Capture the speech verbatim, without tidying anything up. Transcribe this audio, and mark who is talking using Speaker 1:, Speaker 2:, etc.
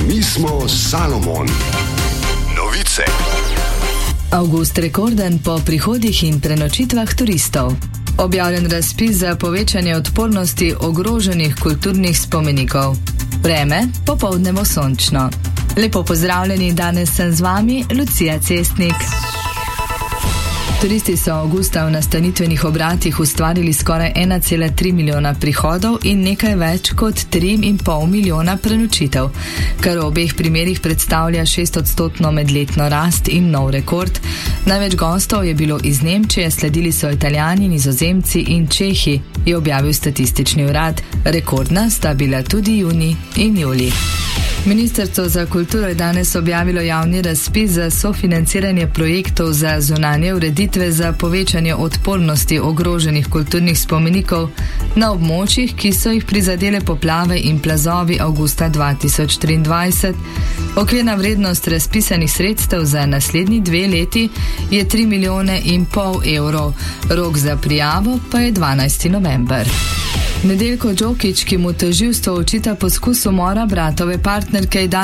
Speaker 1: Mi smo Salomon. Novice.
Speaker 2: Avgust rekorden po prihodih in prenočitvah turistov. Objavljen razpis za povečanje odpornosti ogroženih kulturnih spomenikov. Vreme, popoldne bo sončno. Lepo pozdravljeni, danes sem z vami, Lucija Cestnik. Turisti so avgusta v nastanitvenih obratih ustvarili skoraj ena cela tri milijona prihodov in nekaj več kot tri in pol milijona prenočitev, kar v obeh primerih predstavlja šestodstotno medletno rast in nov rekord. Največ gostov je bilo iz Nemčije, sledili so Italijani, Nizozemci in Čehi, je objavil statistični urad. Rekordna sta bila tudi junij in julij. Ministrstvo za kulturo je danes objavilo javni razpis za sofinanciranje projektov za zunanje ureditve za povečanje odpornosti ogroženih kulturnih spomenikov na območjih, ki so jih prizadele poplave in plazovi avgusta dva tisoč triindvajset. Okvirna vrednost razpisanih sredstev za naslednji dve leti je tri milijone in pol evrov. Rok za prijavo pa je dvanajsti november. Nedeljko Džokić, ki mu tožilstvo očita poskus umora bratove partnerke